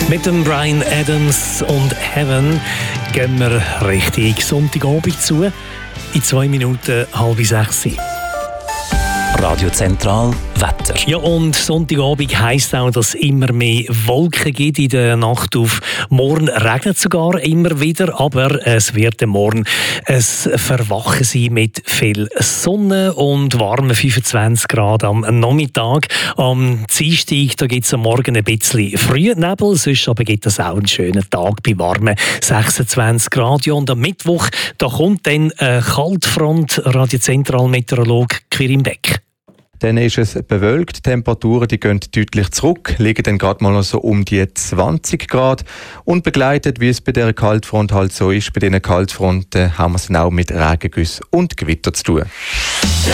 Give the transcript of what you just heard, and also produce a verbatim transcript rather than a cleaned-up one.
Mit dem Bryan Adams und Heaven gehen wir richtig Sonntagabend zu. In zwei Minuten halb sechs. Radio Zentral Wetter. Ja, und Sonntagabend heisst auch, dass es immer mehr Wolken gibt in der Nacht auf morgen. Regnet sogar immer wieder, aber es wird morgen ein Verwachen sein mit viel Sonne und warmen fünfundzwanzig Grad am Nachmittag. Am Dienstag da gibt es am Morgen ein bisschen Frühnebel, sonst aber gibt es auch einen schönen Tag bei warmen sechsundzwanzig Grad. Ja, und am Mittwoch da kommt dann eine Kaltfront, Radio Zentral Meteorolog Quirin Beck. Dann ist es bewölkt, die Temperaturen die gehen deutlich zurück, liegen dann gerade mal so um die zwanzig Grad und begleitet, wie es bei dieser Kaltfront halt so ist, bei diesen Kaltfronten haben wir es dann auch mit Regengüssen und Gewitter zu tun.